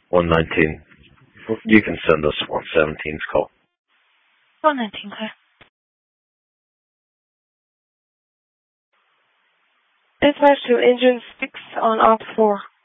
119. You can send us 117's call. 119, okay. Dispatch to engine 6 on op 4.